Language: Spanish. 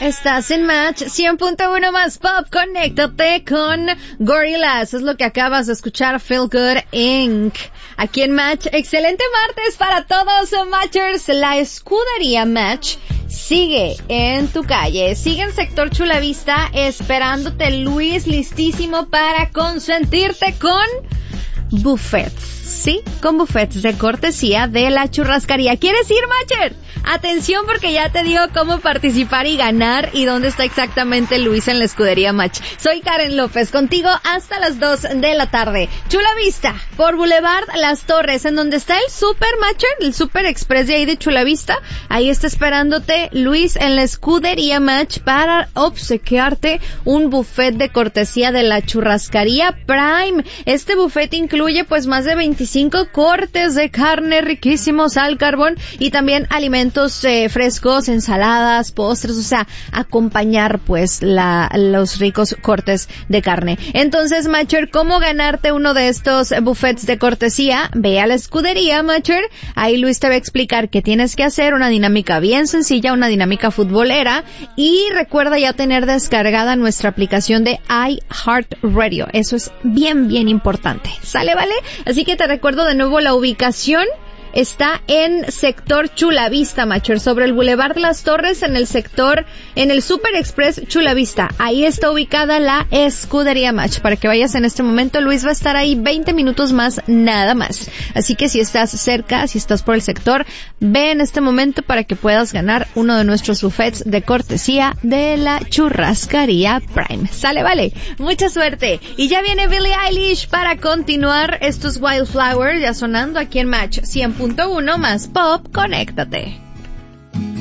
Estás en Match 100.1 más Pop. Conéctate con Gorillaz. Es lo que acabas de escuchar, Feel Good Inc. Aquí en Match. Excelente martes para todos, Matchers. La escudería Match sigue en tu calle. Sigue en Sector Chulavista esperándote, Luis, listísimo para consentirte con buffets. Sí, con buffets de cortesía de la churrascaría. ¿Quieres ir, Matcher? Atención, porque ya te digo cómo participar y ganar y dónde está exactamente Luis en la escudería Match. Soy Karen López, contigo hasta las 2 de la tarde. Chulavista, por Boulevard Las Torres, en donde está el Super Matcher, el Super Express de ahí de Chulavista. Ahí está esperándote Luis en la escudería Match para obsequiarte un buffet de cortesía de la churrascaría Prime. Este buffet incluye pues más de 25 cortes de carne riquísimos al carbón y también alimentos frescos, ensaladas, postres, o sea, acompañar pues los ricos cortes de carne. Entonces, Matcher, ¿cómo ganarte uno de estos buffets de cortesía? Ve a la escudería, Matcher. Ahí Luis te va a explicar qué tienes que hacer, una dinámica bien sencilla, una dinámica futbolera, y recuerda ya tener descargada nuestra aplicación de iHeartRadio. Eso es bien, bien importante. ¿Sale, vale? Así que te recuerdo de nuevo la ubicación. Está en Sector Chulavista, Matcher, sobre el Boulevard Las Torres, en el Super Express Chulavista. Ahí está ubicada la escudería Match, para que vayas en este momento. Luis va a estar ahí 20 minutos más, nada más. Así que si estás cerca, si estás por el sector, ve en este momento para que puedas ganar uno de nuestros buffets de cortesía de la churrascaría Prime. ¿Sale, vale? Mucha suerte. Y ya viene Billie Eilish para continuar estos Wildflower, ya sonando aquí en Match 100.1 más Pop. Conéctate.